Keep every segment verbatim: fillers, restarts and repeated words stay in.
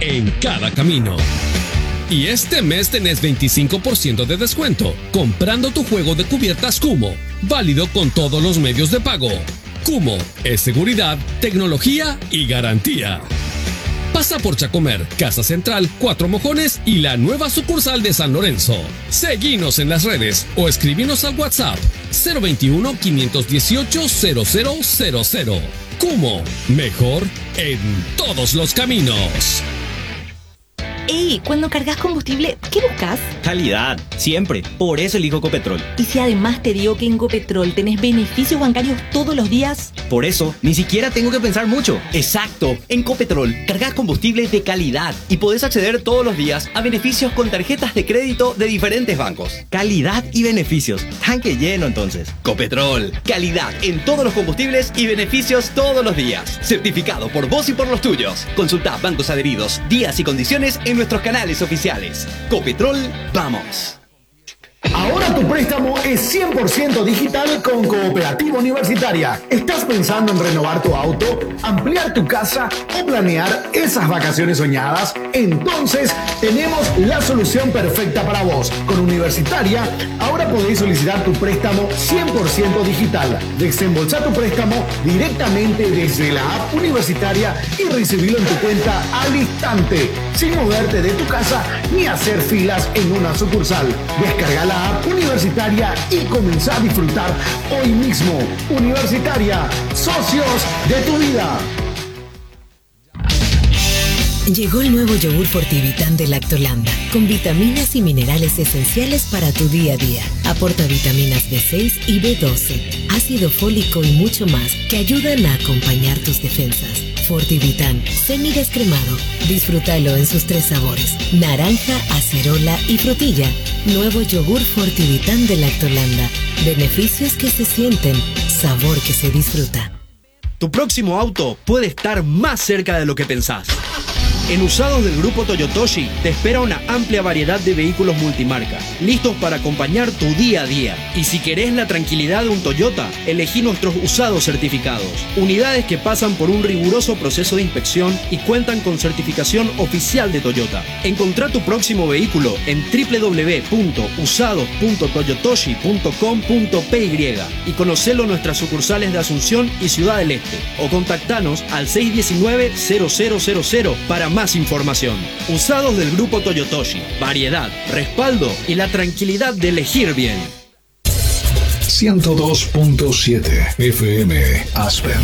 en cada camino. Y este mes tenés veinticinco por ciento de descuento comprando tu juego de cubiertas Kumo, válido con todos los medios de pago. Kumo es seguridad, tecnología y garantía. Pasa por Chacomer, Casa Central, Cuatro Mojones y la nueva sucursal de San Lorenzo. Seguinos en las redes o escribinos al WhatsApp cero veintiuno, quinientos dieciocho, cero cero cero cero. Kumo, mejor en todos los caminos. Ey, cuando cargas combustible, ¿qué buscas? Calidad, siempre. Por eso elijo Copetrol. ¿Y si además te digo que en Copetrol tenés beneficios bancarios todos los días? Por eso, ni siquiera tengo que pensar mucho. Exacto. En Copetrol, cargas combustible de calidad y podés acceder todos los días a beneficios con tarjetas de crédito de diferentes bancos. Calidad y beneficios. Tanque lleno, entonces. Copetrol. Calidad en todos los combustibles y beneficios todos los días. Certificado por vos y por los tuyos. Consulta bancos adheridos, días y condiciones en nuestros canales oficiales. Copetrol, vamos. Ahora tu préstamo es cien por ciento digital con Cooperativa Universitaria. ¿Estás pensando en renovar tu auto, ampliar tu casa o planear esas vacaciones soñadas? Entonces tenemos la solución perfecta para vos. Con Universitaria, ahora podéis solicitar tu préstamo cien por ciento digital. Desembolsar tu préstamo directamente desde la app Universitaria y recibirlo en tu cuenta al instante, sin moverte de tu casa ni hacer filas en una sucursal. Descarga la app Universitaria y comenzá a disfrutar hoy mismo. Universitaria, socios de tu vida. Llegó el nuevo yogur Fortivitán de Lactolanda, con vitaminas y minerales esenciales para tu día a día. Aporta vitaminas B seis y B doce, ácido fólico y mucho más que ayudan a acompañar tus defensas. Fortivitán, semidescremado. Disfrútalo en sus tres sabores: naranja, acerola y frutilla. Nuevo yogur Fortivitán de Lactolanda. Beneficios que se sienten, sabor que se disfruta. Tu próximo auto puede estar más cerca de lo que pensás. En Usados del Grupo Toyotoshi te espera una amplia variedad de vehículos multimarca, listos para acompañar tu día a día. Y si querés la tranquilidad de un Toyota, elegí nuestros usados certificados. Unidades que pasan por un riguroso proceso de inspección y cuentan con certificación oficial de Toyota. Encontrá tu próximo vehículo en doble u doble u doble u punto usados punto toyotoshi punto com punto p y y conocelo en nuestras sucursales de Asunción y Ciudad del Este. O contactanos al seis uno nueve, cero cero cero cero para más información. Usados del Grupo Toyotoshi. Variedad, respaldo y la tranquilidad de elegir bien. ciento dos punto siete F M Aspen.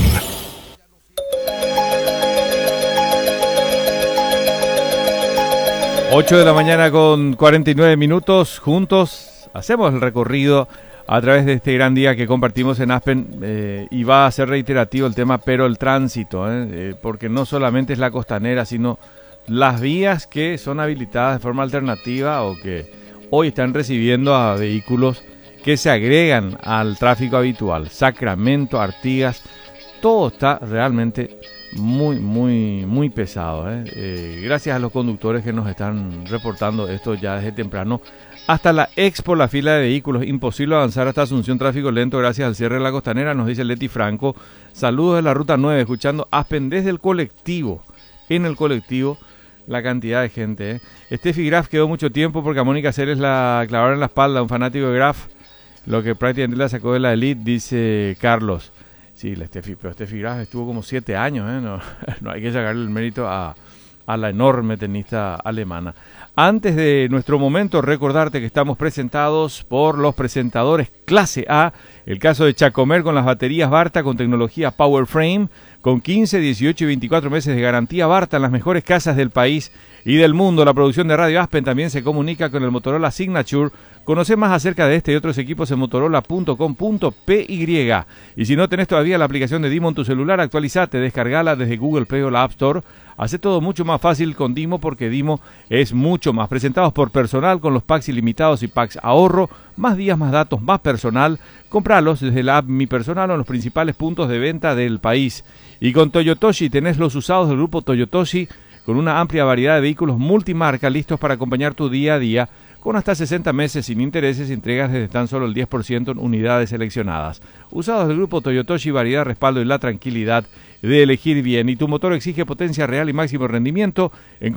ocho de la mañana con cuarenta y nueve minutos. Juntos hacemos el recorrido a través de este gran día que compartimos en Aspen, eh, y va a ser reiterativo el tema, pero el tránsito, eh, eh, porque no solamente es la costanera, sino las vías que son habilitadas de forma alternativa o que hoy están recibiendo a vehículos que se agregan al tráfico habitual. Sacramento, Artigas, todo está realmente muy, muy, muy pesado, eh. Eh, gracias a los conductores que nos están reportando esto ya desde temprano. Hasta la Expo, la fila de vehículos, imposible avanzar hasta Asunción, tráfico lento gracias al cierre de la costanera, nos dice Leti Franco. Saludos de la Ruta nueve, escuchando Aspen desde el colectivo. En el colectivo, la cantidad de gente. ¿eh? Steffi Graf quedó mucho tiempo porque a Mónica Ceres la clavaron en la espalda, un fanático de Graf, lo que prácticamente la sacó de la elite, dice Carlos. Sí, la Steffi, pero Steffi Graf estuvo como siete años, ¿eh? no, no hay que sacarle el mérito a, a la enorme tenista alemana. Antes de nuestro momento, recordarte que estamos presentados por los presentadores Clase A, el caso de Chacomer con las baterías Barta con tecnología Power Frame, con quince, dieciocho y veinticuatro meses de garantía Barta en las mejores casas del país y del mundo. La producción de Radio Aspen también se comunica con el Motorola Signature. Conoce más acerca de este y otros equipos en motorola punto com punto p y. Y si no tenés todavía la aplicación de Dimo en tu celular, actualizate, descargala desde Google Play o la App Store. Hace todo mucho más fácil con Dimo porque Dimo es mucho más. Presentados por Personal con los packs ilimitados y packs ahorro, más días, más datos, más personal. Compralos desde la app Mi Personal o en los principales puntos de venta del país. Y con Toyotoshi tenés los usados del grupo Toyotoshi con una amplia variedad de vehículos multimarca listos para acompañar tu día a día, con hasta sesenta meses sin intereses y entregas desde tan solo el diez por ciento en unidades seleccionadas. Usados del grupo Toyotoshi, variedad, respaldo y la tranquilidad de elegir bien. Y tu motor exige potencia real y máximo rendimiento. En